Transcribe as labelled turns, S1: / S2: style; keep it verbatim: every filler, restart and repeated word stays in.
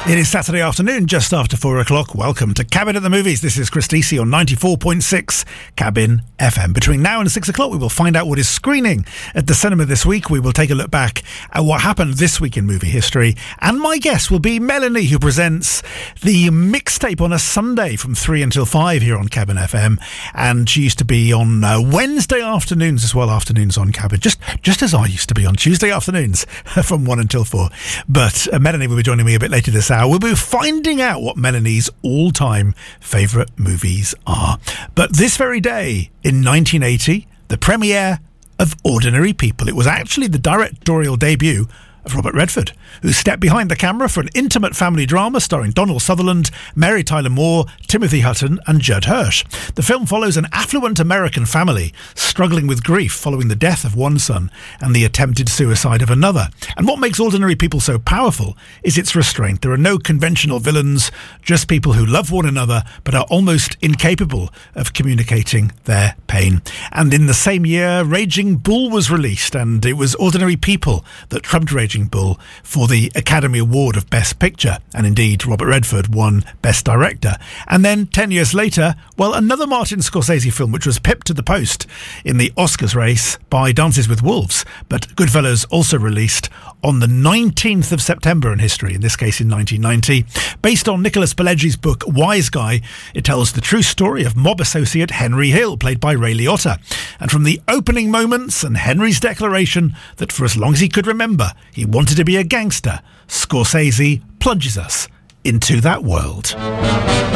S1: It is Saturday afternoon, just after four o'clock. Welcome to Cabin at the Movies. This is Chris Deasy on ninety-four point six Cabin F M. Between now and six o'clock, we will find out what is screening at the cinema this week. We will take a look back at what happened this week in movie history. And my guest will be Melanie, who presents the mixtape on a Sunday from three until five here on Cabin F M. And she used to be on uh, Wednesday afternoons as well, afternoons on Cabin, just just as I used to be on Tuesday afternoons from one until four. But uh, Melanie will be joining me a bit later this hour. We'll be finding out what Melanie's all-time favourite movies are. But this very day, in nineteen eighty, the premiere of Ordinary People. It was actually the directorial debut of Robert Redford, who stepped behind the camera for an intimate family drama starring Donald Sutherland, Mary Tyler Moore, Timothy Hutton and Judd Hirsch. The film follows an affluent American family struggling with grief following the death of one son and the attempted suicide of another. And what makes Ordinary People so powerful is its restraint. There are no conventional villains, just people who love one another but are almost incapable of communicating their pain. And in the same year, Raging Bull was released, and it was Ordinary People that trumped Raging Bull for the Academy Award of Best Picture, and indeed Robert Redford won Best Director. And then ten years later, well, another Martin Scorsese film which was pipped to the post in the Oscars race by Dances with Wolves, but Goodfellas also released on the nineteenth of September in history, in this case in nineteen ninety. Based on Nicholas Pileggi's book Wise Guy, it tells the true story of mob associate Henry Hill, played by Ray Liotta. And from the opening moments and Henry's declaration that for as long as he could remember, he wanted to be a gangster, Scorsese plunges us into that world.